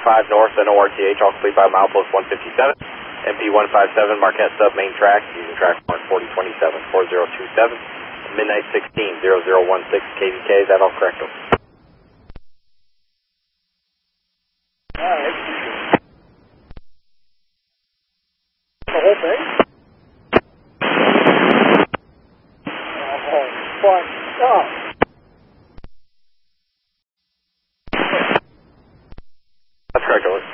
25 north and ORTH, all complete by milepost 157. MP 157, Marquette Sub main track, using track mark 4027, 4027, midnight 16, 0016 KVK, is that all correct? Alright. The whole thing? Oh, fuck. Oh. That's correct, over.